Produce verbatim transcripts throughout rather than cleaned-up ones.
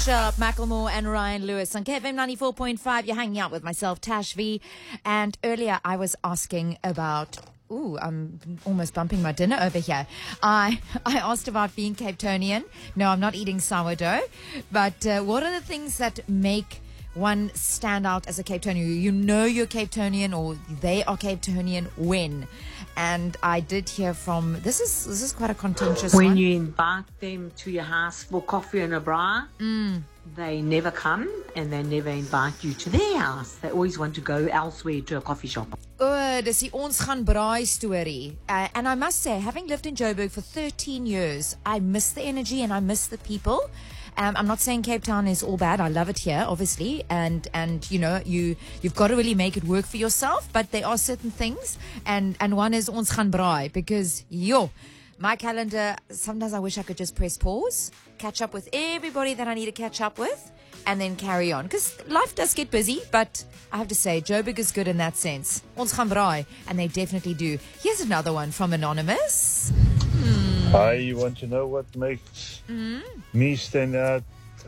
Sharp, Macklemore and Ryan Lewis on K F M ninety-four point five. You're hanging out with myself, Tash V. And earlier I was asking about... Ooh, I'm almost bumping my dinner over here. I I asked about being Cape Townian. No, I'm not eating sourdough. But uh, what are the things that make one stand out as a Cape Townian? You know you're Cape Townian, or they are Cape Townian when? And I did hear from, this is this is quite a contentious when one. When you invite them to your house for coffee and a bra, mm. they never come and they never invite you to their house. They always want to go elsewhere to a coffee shop. Oh, dis die ons gaan braai story. Uh, and I must say, having lived in Joburg for thirteen years, I miss the energy and I miss the people. Um, I'm not saying Cape Town is all bad. I love it here, obviously, and and you know you you've got to really make it work for yourself. But there are certain things, and and one is ons gaan braai, because yo, my calendar. Sometimes I wish I could just press pause, catch up with everybody that I need to catch up with, and then carry on. Because life does get busy, but I have to say Joburg is good in that sense. Ons gaan braai, and they definitely do. Here's another one from Anonymous. Hmm. Hi, you want to know what makes mm-hmm. me stand out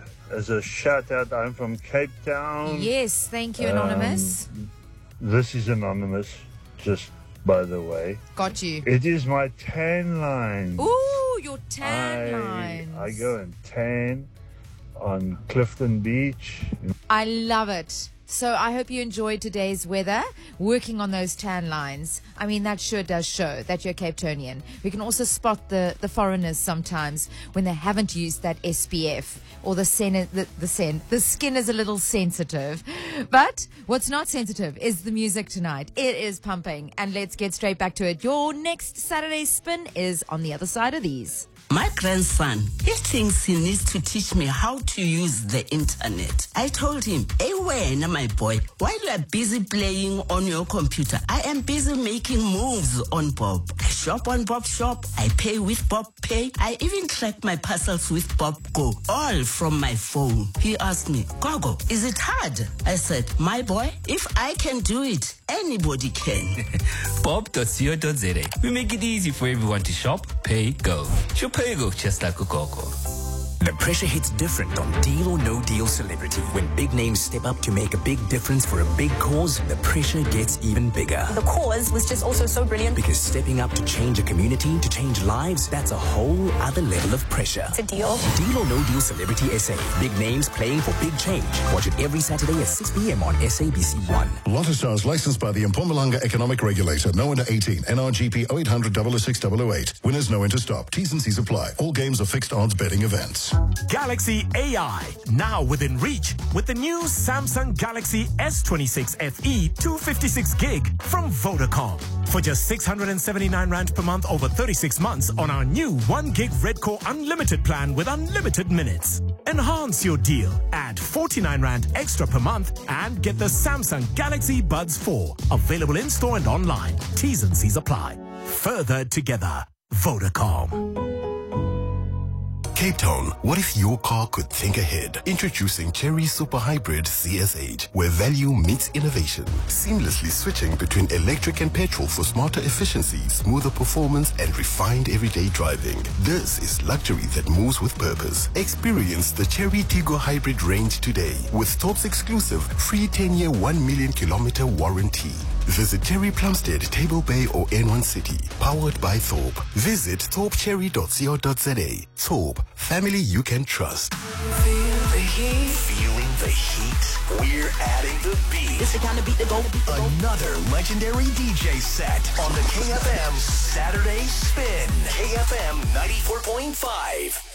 as a shout out? I'm from Cape Town. Yes, thank you, Anonymous. Um, this is Anonymous, just by the way. Got you. It is my tan line. Ooh, your tan I, lines. I go and tan on Clifton Beach. I love it. So I hope you enjoyed today's weather, working on those tan lines. I mean, that sure does show that you're Cape Townian. We can also spot the, the foreigners sometimes when they haven't used that S P F, or the sen, the, the sen, the skin is a little sensitive. But what's not sensitive is the music tonight. It is pumping, and let's get straight back to it. Your next Saturday spin is on the other side of these. My grandson, he thinks he needs to teach me how to use the internet. I told him, hey, when, my boy, while you are busy playing on your computer, I am busy making moves on Bob. I shop on Bob Shop. I pay with Bob Pay. I even track my parcels with Bob Go, all from my phone. He asked me, Gogo, is it hard? I said, my boy, if I can do it, anybody can. bob dot co dot za. We make it easy for everyone to shop, pay, go. Shop, pay, go, just like a Gogo. The pressure hits different on Deal or No Deal Celebrity. When big names step up to make a big difference for a big cause, the pressure gets even bigger. The cause was just also so brilliant. Because stepping up to change a community, to change lives, that's a whole other level of pressure. It's a deal. Deal or No Deal Celebrity S A. Big names playing for big change. Watch it every Saturday at six p.m. on S A B C one. Lotto Stars licensed by the Mpumalanga Economic Regulator. No under eighteen. N R G P oh eight hundred, oh oh six, oh oh eight. Winners no enter stop. T's and C's apply. All games are fixed odds betting events. Galaxy A I, now within reach with the new Samsung Galaxy S twenty-six F E two fifty-six gig from Vodacom. For just six hundred seventy-nine rand per month over thirty-six months on our new one gig Red Core Unlimited plan with unlimited minutes. Enhance your deal. Add forty-nine rand extra per month and get the Samsung Galaxy Buds four. Available in store and online. T's and C's apply. Further together. Vodacom. Cape Town, what if your car could think ahead? Introducing Chery Super Hybrid C S H, where value meets innovation. Seamlessly switching between electric and petrol for smarter efficiency, smoother performance, and refined everyday driving. This is luxury that moves with purpose. Experience the Chery Tiggo Hybrid range today with Thorpe's exclusive free ten-year, one million kilometer warranty. Visit Chery Plumstead, Table Bay or N one City. Powered by Thorpe. Visit thorpe cherry dot co dot za. Thorpe. Family you can trust. Feel the heat. Feeling the heat? We're adding the beat. It's the kind of beat that go. Another legendary D J set on the K F M Saturday Spin. K F M ninety-four point five.